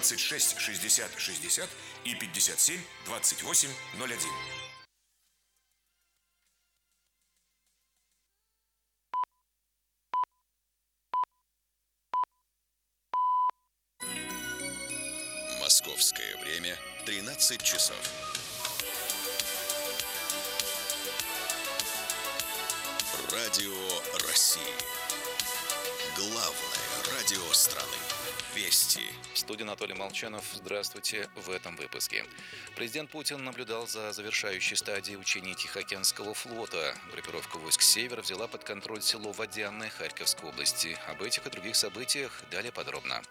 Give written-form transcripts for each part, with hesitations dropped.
26 60 60 и 57 28 01. Московское время 13 часов. Радио России. Главное радио страны. Вести. В студии Анатолий Молчанов. Здравствуйте. В этом выпуске. Президент Путин наблюдал за завершающей стадией учений Тихоокеанского флота. Группировка войск «Север» взяла под контроль село Водяное Харьковской области. Об этих и других событиях далее подробно.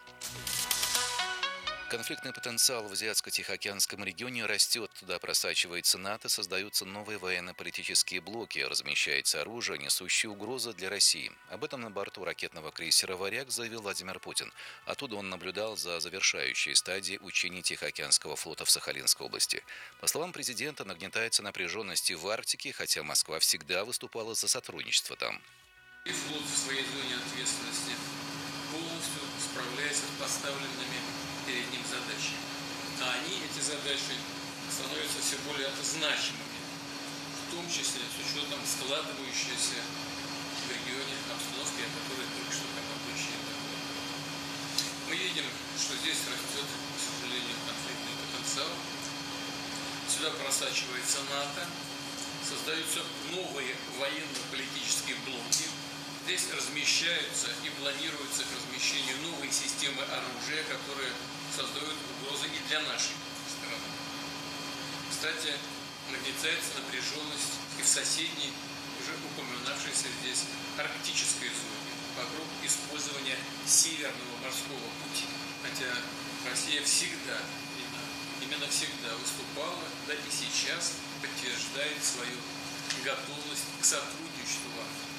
Конфликтный потенциал в Азиатско-Тихоокеанском регионе растет. Туда просачивается НАТО, создаются новые военно-политические блоки, размещается оружие, несущее угрозы для России. Об этом на борту ракетного крейсера «Варяг» заявил Владимир Путин. Оттуда он наблюдал за завершающей стадией учений Тихоокеанского флота в Сахалинской области. По словам президента, нагнетается напряженность в Арктике, хотя Москва всегда выступала за сотрудничество там. И флот в своей зоне ответственности полностью справляется с поставленными перед ним задачи. А они, эти задачи, становятся все более значимыми, в том числе с учетом складывающейся в регионе обстановки, о которой только что командующий говорил. Мы видим, что здесь растет, к сожалению, конфликтный потенциал. Сюда просачивается НАТО, создаются новые военно-политические блоки. Здесь размещаются и планируются к размещению новые системы оружия, которые создают угрозы и для нашей страны. Кстати, нагнетается напряженность и в соседней, уже упоминавшейся здесь, арктической зоне вокруг использования Северного морского пути. Хотя Россия всегда, именно всегда выступала, да и сейчас подтверждает свою готовность к сотрудничеству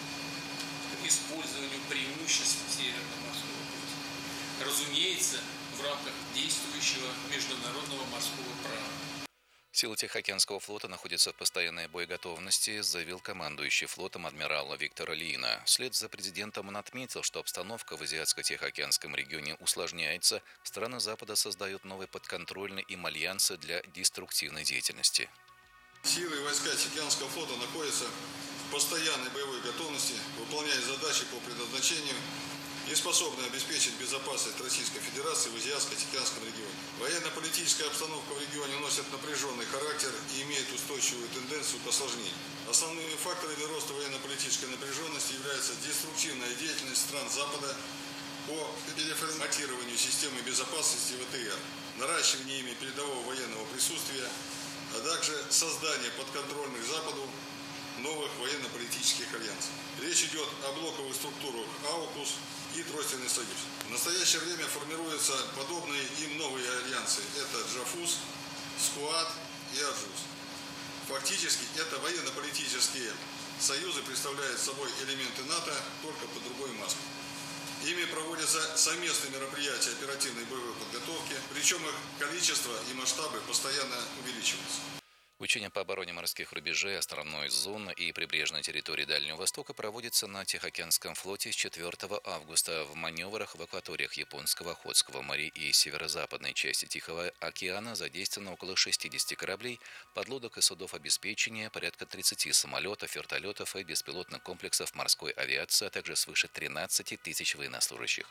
в использованию преимуществ Северного морского пути. Разумеется, в рамках действующего международного морского права. Силы Тихоокеанского флота находятся в постоянной боеготовности, заявил командующий флотом адмирал Виктор Лина. Вслед за президентом он отметил, что обстановка в Азиатско-Тихоокеанском регионе усложняется, страны Запада создают новые подконтрольные им альянсы для деструктивной деятельности. Силы и войска Тихоокеанского флота находятся в постоянной боевой готовности, выполняя задачи по предназначению и способны обеспечить безопасность Российской Федерации в Азиатско-Тихоокеанском регионе. Военно-политическая обстановка в регионе носит напряженный характер и имеет устойчивую тенденцию к осложнению. Основными факторами роста военно-политической напряженности является деструктивная деятельность стран Запада по переформатированию системы безопасности ВТР, наращивание ими передового военного присутствия, а также создание подконтрольных Западу новых военно-политических альянсов. Речь идет о блоковых структурах АУКУС и Тройственный союз. В настоящее время формируются подобные им новые альянсы. Это Джафус, СКУАД и Аджус. Фактически это военно-политические союзы представляют собой элементы НАТО, только под другой маской. Ими проводятся совместные мероприятия оперативной боевой подготовки, причем их количество и масштабы постоянно увеличиваются. Учения по обороне морских рубежей, островной зоны и прибрежной территории Дальнего Востока проводятся на Тихоокеанском флоте с 4 августа. В маневрах в акваториях Японского, Охотского моря и северо-западной части Тихого океана задействовано около 60 кораблей, подлодок и судов обеспечения, порядка 30 самолетов, вертолетов и беспилотных комплексов морской авиации, а также свыше 13 тысяч военнослужащих.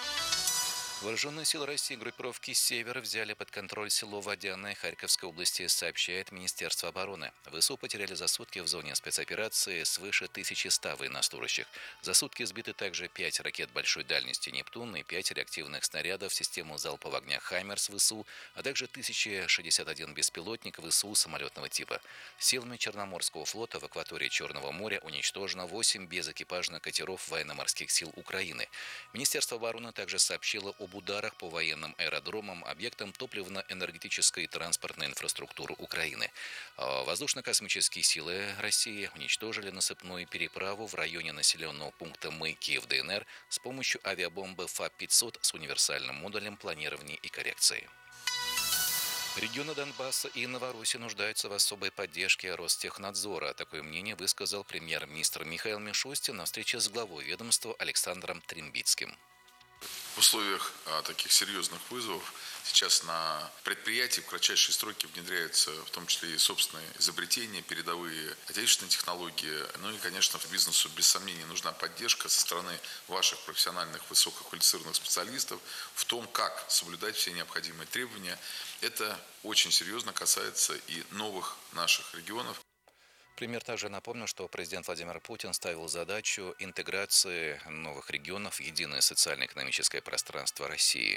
Вооруженные силы России группировки «Север» взяли под контроль село Водяное Харьковской области, сообщает Министерство обороны. ВСУ потеряли за сутки в зоне спецоперации свыше 1100 военнослужащих. За сутки сбиты также 5 ракет большой дальности «Нептун» и 5 реактивных снарядов в систему залпового огня «Хаймерс» ВСУ, а также 1061 беспилотник ВСУ самолетного типа. Силами Черноморского флота в акватории Черного моря уничтожено 8 безэкипажных катеров военно-морских сил Украины. Министерство обороны также сообщило об ударах по военным аэродромам, объектам топливно-энергетической и транспортной инфраструктуры Украины. Воздушно-космические силы России уничтожили насыпную переправу в районе населенного пункта Маяки в ДНР с помощью авиабомбы ФАП-500 с универсальным модулем планирования и коррекции. Регионы Донбасса и Новороссии нуждаются в особой поддержке Ростехнадзора. Такое мнение высказал премьер-министр Михаил Мишустин на встрече с главой ведомства Александром Трембицким. В условиях таких серьезных вызовов сейчас на предприятии в кратчайшие сроки внедряются в том числе и собственные изобретения, передовые отечественные технологии. Ну и, конечно, бизнесу без сомнения нужна поддержка со стороны ваших профессиональных высококвалифицированных специалистов в том, как соблюдать все необходимые требования. Это очень серьезно касается и новых наших регионов. Премьер также напомнил, что президент Владимир Путин ставил задачу интеграции новых регионов в единое социально-экономическое пространство России.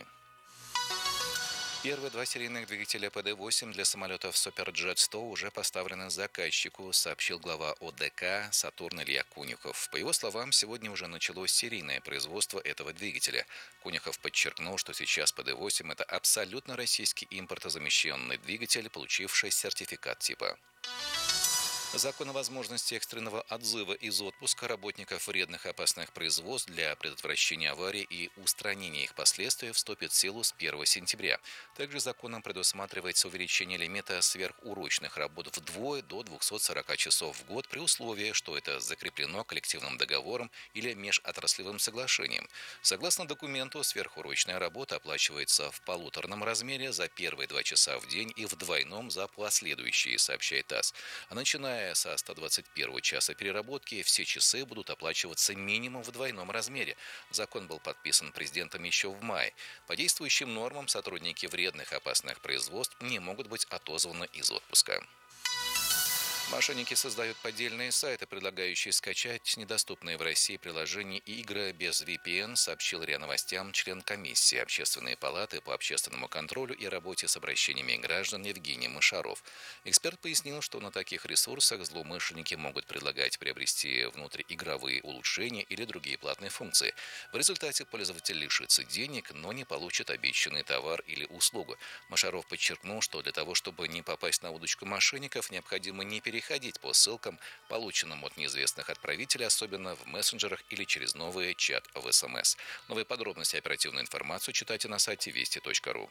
Первые 2 серийных двигателя ПД-8 для самолетов Суперджет-100 уже поставлены заказчику, сообщил глава ОДК Сатурн Илья Кунюхов. По его словам, сегодня уже началось серийное производство этого двигателя. Кунюхов подчеркнул, что сейчас ПД-8 – это абсолютно российский импортозамещенный двигатель, получивший сертификат типа. Закон о возможности экстренного отзыва из отпуска работников вредных и опасных производств для предотвращения аварий и устранения их последствий вступит в силу с 1 сентября. Также законом предусматривается увеличение лимита сверхурочных работ вдвое до 240 часов в год при условии, что это закреплено коллективным договором или межотраслевым соглашением. Согласно документу, сверхурочная работа оплачивается в полуторном размере за первые 2 часа в день и в двойном за последующие, сообщает ТАСС. А начиная со 121 часа переработки, все часы будут оплачиваться минимум в двойном размере. Закон был подписан президентом еще в мае. По действующим нормам сотрудники вредных и опасных производств не могут быть отозваны из отпуска. Мошенники создают поддельные сайты, предлагающие скачать недоступные в России приложения и игры без VPN, сообщил РИА Новостям член комиссии Общественной палаты по общественному контролю и работе с обращениями граждан Евгений Мышаров. Эксперт пояснил, что на таких ресурсах злоумышленники могут предлагать приобрести внутриигровые улучшения или другие платные функции. В результате пользователь лишится денег, но не получит обещанный товар или услугу. Мышаров подчеркнул, что для того, чтобы не попасть на удочку мошенников, необходимо не переходить по ссылкам, полученным от неизвестных отправителей, особенно в мессенджерах или через новый чат в СМС. Новые подробности и оперативную информацию читайте на сайте вести.ру.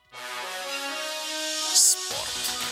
Спорт.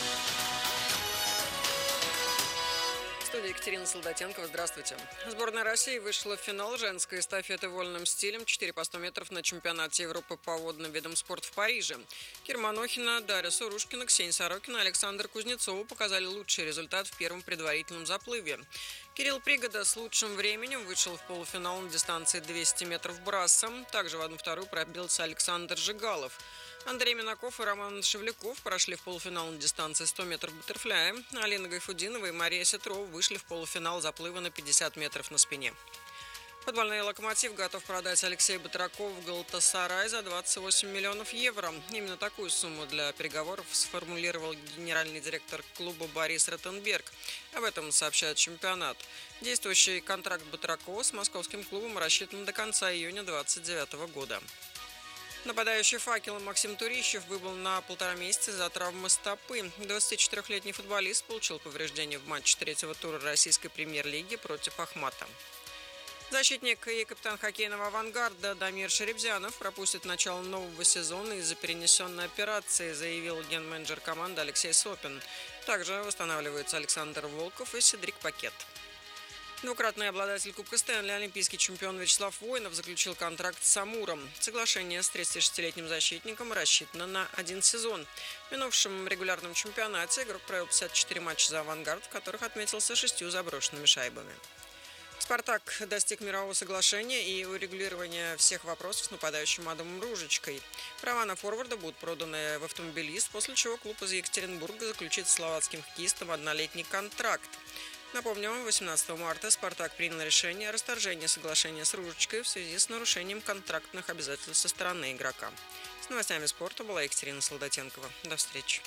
Екатерина Солдатенкова, здравствуйте. Сборная России вышла в финал женской эстафеты вольным стилем 4 по 100 метров на чемпионате Европы по водным видам спорта в Париже. Кира Манохина, Дарья Сурушкина, Ксения Сорокина, Александр Кузнецова показали лучший результат в первом предварительном заплыве. Кирилл Пригода с лучшим временем вышел в полуфинал на дистанции 200 метров брасом. Также в 1/2 пробился Александр Жигалов. Андрей Минаков и Роман Шевляков прошли в полуфинал на дистанции 100 метров баттерфляя. Алина Гайфудинова и Мария Сетрова вышли в полуфинал заплыва на 50 метров на спине. Футбольный «Локомотив» готов продать Алексея Батракова в Галатасарай за 28 миллионов евро. Именно такую сумму для переговоров сформулировал генеральный директор клуба Борис Ротенберг. Об этом сообщает чемпионат. Действующий контракт Батракова с московским клубом рассчитан до конца июня 2029 года. Нападающий «Факела» Максим Турищев выбыл на 1,5 месяца из-за травмы стопы. 24-летний футболист получил повреждение в матче 3-го тура российской премьер-лиги против Ахмата. Защитник и капитан хоккейного «Авангарда» Дамир Шеребзянов пропустит начало нового сезона из-за перенесенной операции, заявил генменеджер команды Алексей Сопин. Также восстанавливаются Александр Волков и Седрик Пакет. Двукратный обладатель Кубка Стэнли, олимпийский чемпион Вячеслав Воинов заключил контракт с «Амуром». Соглашение с 36-летним защитником рассчитано на 1 сезон. В минувшем регулярном чемпионате игрок провел 54 матча за «Авангард», в которых отметился 6 заброшенными шайбами. «Спартак» достиг мирового соглашения и урегулирования всех вопросов с нападающим Адамом Ружичкой. Права на форварда будут проданы в «Автомобилист», после чего клуб из Екатеринбурга заключит с словацким хоккеистом 1-летний контракт. Напомним, 18 марта «Спартак» принял решение о расторжении соглашения с Ружичкой в связи с нарушением контрактных обязательств со стороны игрока. С новостями спорта была Екатерина Солдатенкова. До встречи.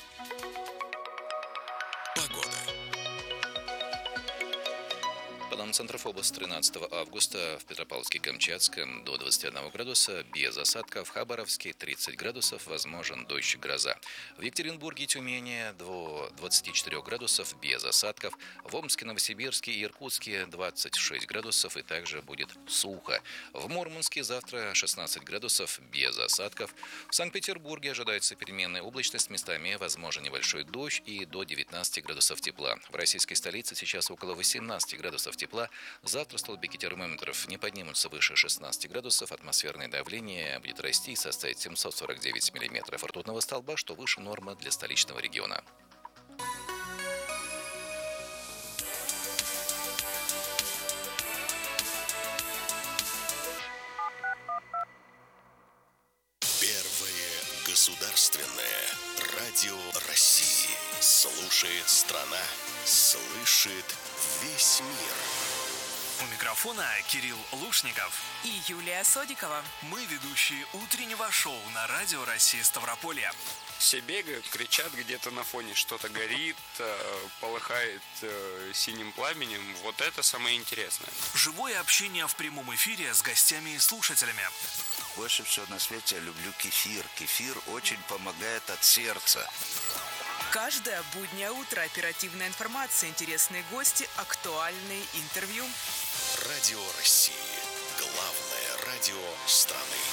Погода. По данным Центров области 13 августа в Петропавловске-Камчатском до 21 градуса, без осадков, в Хабаровске 30 градусов, возможен дождь, гроза. В Екатеринбурге и Тюмени до 24 градусов, без осадков. В Омске, Новосибирске и Иркутске 26 градусов и также будет сухо. В Мурманске завтра 16 градусов, без осадков. В Санкт-Петербурге ожидается переменная облачность, местами возможен небольшой дождь и до 19 градусов тепла. В российской столице сейчас около 18 градусов тепла. тепла. Завтра столбики термометров не поднимутся выше 16 градусов. Атмосферное давление будет расти и составить 749 миллиметров ртутного столба, что выше нормы для столичного региона. Государственное радио России. Слушает страна, слышит весь мир. У микрофона Кирилл Лушников и Юлия Содикова. Мы ведущие утреннего шоу на радио России Ставрополье. Все бегают, кричат, где-то на фоне что-то горит, полыхает синим пламенем. Вот это самое интересное. Живое общение в прямом эфире с гостями и слушателями. Больше всего на свете я люблю кефир. Кефир очень помогает от сердца. Каждое буднее утро оперативная информация, интересные гости, актуальные интервью. Радио России. Главное радио страны.